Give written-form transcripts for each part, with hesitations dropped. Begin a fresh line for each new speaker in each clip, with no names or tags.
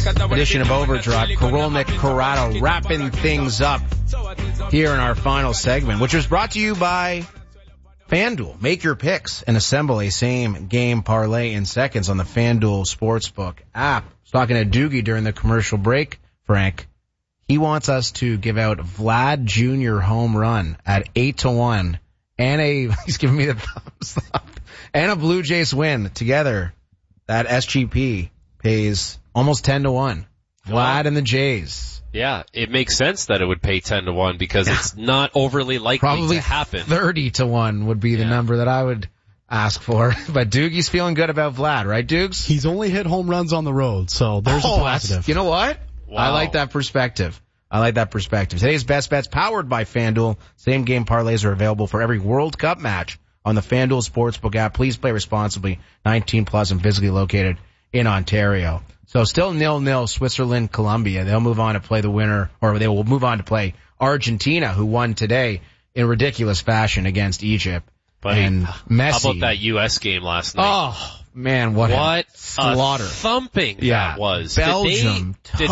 edition of Overdrive. Korolnik, Corrado wrapping things up here in our final segment, which was brought to you by FanDuel. Make your picks and assemble a same-game parlay in seconds on the FanDuel Sportsbook app. I was talking to Doogie during the commercial break, Frank. He wants us to give out Vlad Jr. home run at 8-1 and he's giving me the thumbs up, and a Blue Jays win together. That SGP pays almost 10-1. Vlad and the Jays.
Yeah, it makes sense that it would pay 10-1 because it's not overly likely
Probably
to happen.
30-1 would be the number that I would ask for. But Doogie's feeling good about Vlad, right, Doogs?
He's only hit home runs on the road, so there's a positive.
You know what?
Wow.
I like that perspective. Today's best bets powered by FanDuel. Same game parlays are available for every World Cup match on the FanDuel Sportsbook app. Please play responsibly. 19 plus and physically located in Ontario. So still 0-0 Switzerland, Colombia. They'll move on to play the winner, or they will move on to play Argentina, who won today in ridiculous fashion against Egypt.
Buddy,
and Messi.
How about that U.S. game last night?
Oh, man, what a slaughter.
A thumping that was.
Belgium
Did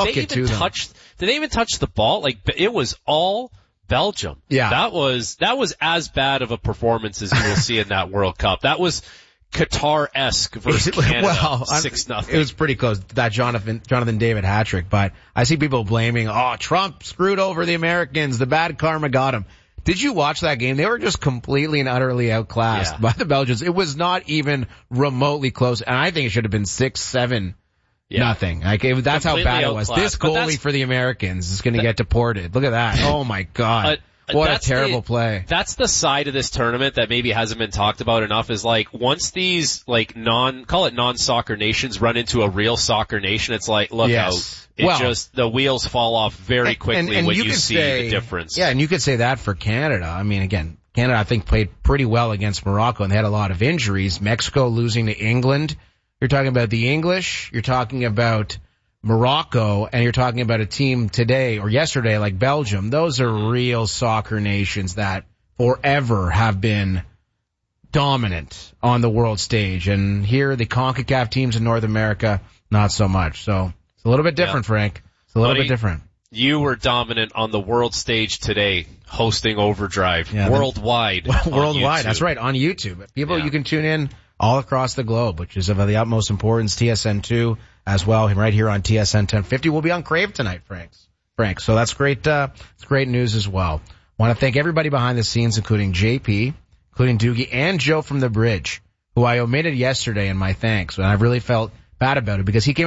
they even touch the ball? Like, it was all Belgium.
Yeah.
That was as bad of a performance as you will see in that World Cup. That was Qatar-esque versus Canada, 6-0.
It was pretty close, that Jonathan David hat trick, but I see people blaming, Trump screwed over the Americans, the bad karma got him. Did you watch that game? They were just completely and utterly outclassed by the Belgians. It was not even remotely close, and I think it should have been 6-7 nothing. Like, that's completely how bad it was. This goalie for the Americans is going to get deported. Look at that. Oh my God. What a terrible play.
That's the side of this tournament that maybe hasn't been talked about enough, is like, once these like non-soccer nations run into a real soccer nation, it's like, look out. The wheels fall off very quickly when you see the difference.
Yeah, and you could say that for Canada. I mean, again, Canada I think played pretty well against Morocco, and they had a lot of injuries. Mexico losing to England. You're talking about the English, you're talking about Morocco, and you're talking about a team today or yesterday like Belgium. Those are real soccer nations that forever have been dominant on the world stage. And here, the CONCACAF teams in North America, not so much. So it's a little bit different, Frank. It's a little bit different.
You were dominant on the world stage today, hosting Overdrive worldwide.
Worldwide, that's right, on YouTube. People, you can tune in all across the globe, which is of the utmost importance. TSN2 as well, and right here on TSN 1050. We'll be on Crave tonight, Frank. So that's great. It's great news as well. Want to thank everybody behind the scenes, including JP, including Doogie, and Joe from the Bridge, who I omitted yesterday in my thanks, and I really felt bad about it because he came